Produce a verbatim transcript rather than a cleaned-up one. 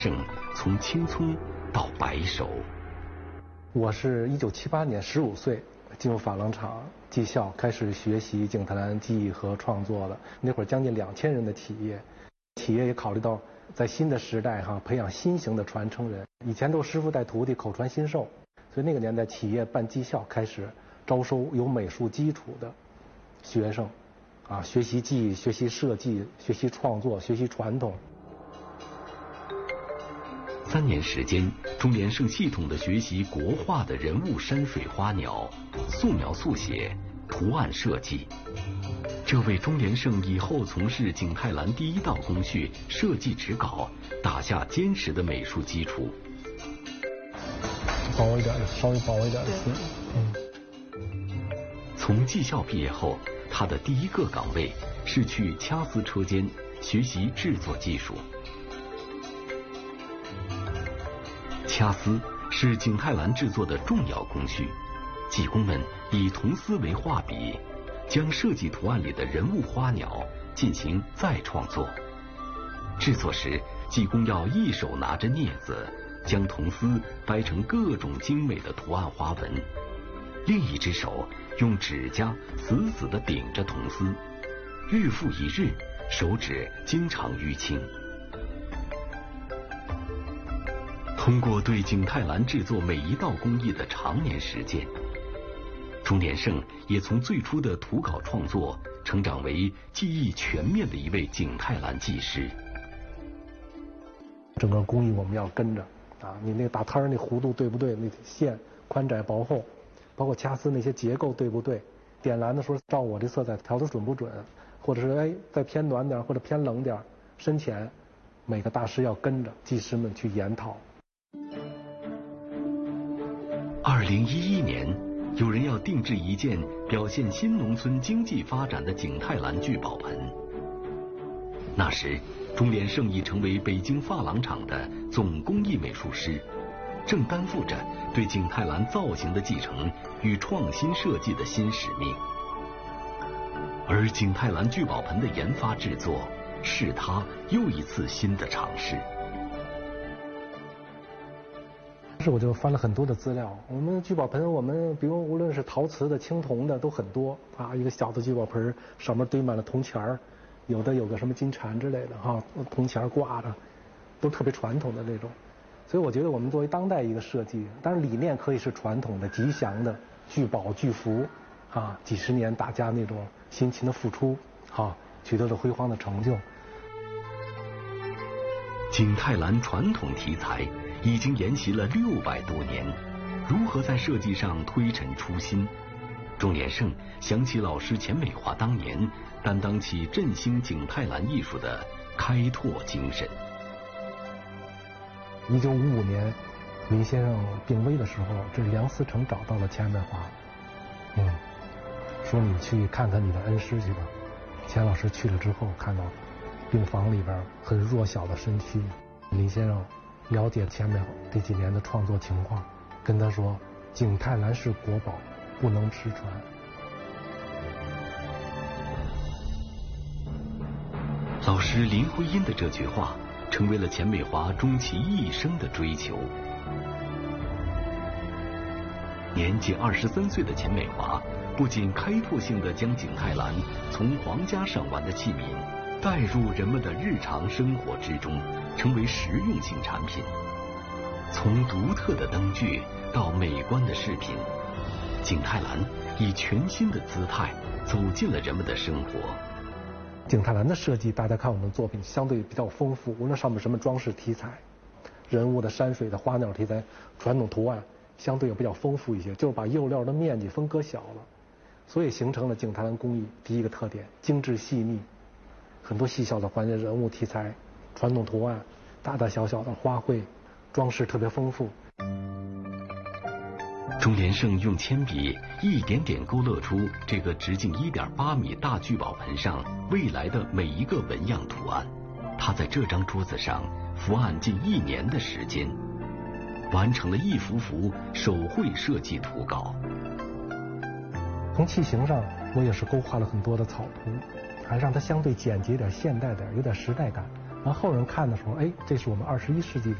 正从青葱到白首。 我是一九七八年十五岁进入珐琅厂技校，开始学习景泰蓝技艺和创作的。那会儿将近两千人的企业，企业也考虑到在新的时代哈，培养新型的传承人。以前都是师傅带徒弟，口传心授，所以那个年代企业办技校，开始招收有美术基础的学生，啊，学习技艺、学习设计、学习创作、学习传统。 三年时间，钟连胜系统地学习国画的人物、山水、花鸟、素描、速写、图案设计，这为钟连胜以后从事景泰蓝第一道工序设计指稿打下坚实的美术基础。 薄一点的，稍微薄一点的丝。嗯。 从技校毕业后，他的第一个岗位是去掐丝车间学习制作技术。掐丝是景泰蓝制作的重要工序，技工们以铜丝为画笔，将设计图案里的人物花鸟进行再创作。制作时，技工要一手拿着镊子，将铜丝掰成各种精美的图案花纹，另一只手用指甲死死地顶着铜丝，日复一日，手指经常淤青。通过对景泰蓝制作每一道工艺的常年实践，钟连胜也从最初的图稿创作成长为技艺全面的一位景泰蓝技师。 整个工艺我们要跟着啊，你那个打摊儿那弧度对不对？那线宽窄薄厚，包括掐丝那些结构对不对？点蓝的时候照我这色彩调的准不准？或者是哎再偏暖点或者偏冷点，深浅，每个大师要跟着技师们去研讨。 二零一一年，有人要定制一件表现新农村经济发展的景泰蓝聚宝盆。那时，钟连胜已成为北京珐琅厂的总工艺美术师，正担负着对景泰蓝造型的继承与创新设计的新使命。而景泰蓝聚宝盆的研发制作，是他又一次新的尝试。 是我就翻了很多的资料，我们聚宝盆，我们比如无论是陶瓷的、青铜的都很多啊，一个小的聚宝盆上面堆满了铜钱儿，有的有个什么金蝉之类的哈，铜钱挂着，都特别传统的那种。所以我觉得我们作为当代一个设计，当然理念可以是传统的、吉祥的，聚宝聚福啊，几十年大家那种辛勤的付出，啊，取得了辉煌的成就。 景泰蓝传统题材已经沿袭了六百多年，如何在设计上推陈出新？钟连胜想起老师钱美华当年担当起振兴景泰蓝艺术的开拓精神。 一九五五年，林先生病危的时候，这梁思成找到了钱美华，嗯，说你去看看你的恩师去吧。钱老师去了之后，看到病房里边很弱小的身躯，林先生了解钱美华这几年的创作情况，跟他说景泰蓝是国宝，不能失传。 老师林徽因的这句话成为了钱美华终其一生的追求。年仅二十三岁的钱美华不仅开拓性地将景泰蓝从皇家赏玩的器皿带入人们的日常生活之中，成为实用性产品。从独特的灯具到美观的饰品，景泰蓝以全新的姿态走进了人们的生活。 景泰蓝的设计，大家看我们的作品相对比较丰富，无论上面什么装饰题材、人物的、山水的、花鸟题材、传统图案，相对也比较丰富一些，就是把釉料的面积分割小了，所以形成了景泰蓝工艺第一个特点：精致细腻，很多细小的环节、人物题材、传统图案，大大小小的花卉，装饰特别丰富。 钟连胜用铅笔一点点勾勒出这个直径一点八米大聚宝盆上未来的每一个纹样图案。他在这张桌子上伏案近一年的时间，完成了一幅幅手绘设计图稿。 从器型上，我也是勾画了很多的草图，还让它相对简洁点、现代点，有点时代感。 然后后人看的时候，哎，这是我们二十一世纪的